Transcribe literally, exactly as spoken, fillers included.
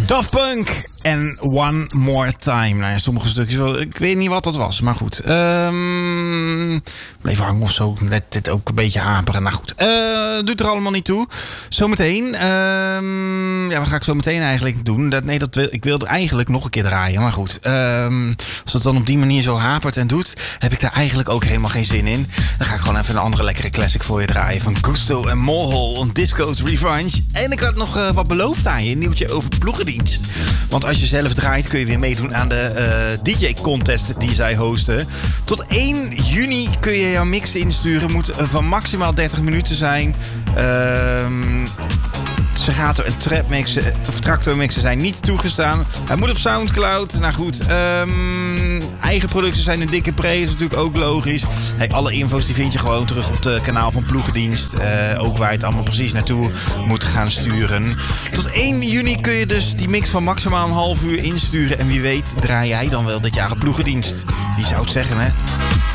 Daft Punk en One More Time. Nou ja, sommige stukjes wel. Ik weet niet wat dat was, maar goed. Um, bleef hangen of zo. Net dit ook een beetje haperen. Nou goed. Uh, doet er allemaal niet toe. Zometeen. Um, ja, wat ga ik zo meteen eigenlijk doen? Dat, nee, dat wil, ik wilde eigenlijk nog een keer draaien. Maar goed. Um, als het dan op die manier zo hapert en doet, heb ik daar eigenlijk ook helemaal geen zin in. Dan ga ik gewoon even een andere lekkere classic voor je draaien. Van Gusto en Morhol. Disco's Revenge. En ik had nog uh, wat beloofd aan je. Een nieuwtje over ploegendienst. Want als je zelf draait kun je weer meedoen aan de uh, D J-contest die zij hosten. Tot één juni kun je jouw mix insturen. Moet van maximaal dertig minuten zijn. Ehm... Uh, Serato en trapmixen of tractormixen zijn niet toegestaan. Hij moet op Soundcloud. Nou goed, um, eigen producten zijn een dikke pre, is natuurlijk ook logisch. Hey, alle info's die vind je gewoon terug op het kanaal van Ploegendienst. Uh, ook waar je het allemaal precies naartoe moet gaan sturen. Tot één juni kun je dus die mix van maximaal een half uur insturen. En wie weet draai jij dan wel dit jaar op Ploegendienst. Wie zou het zeggen, hè?